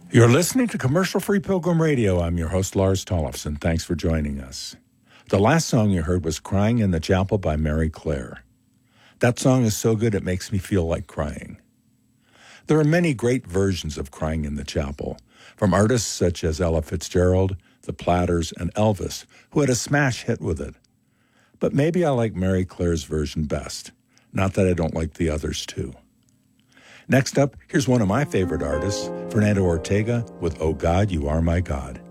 You're listening to Commercial Free Pilgrim Radio. I'm your host, Lars Tollefson. Thanks for joining us. The last song you heard was Crying in the Chapel by Mary Claire. That song is so good it makes me feel like crying. There are many great versions of Crying in the Chapel, from artists such as Ella Fitzgerald, the Platters, and Elvis, who had a smash hit with it. But maybe I like Mary Claire's version best. Not that I don't like the others too. Next up, here's one of my favorite artists, Fernando Ortega, with Oh God, You Are My God.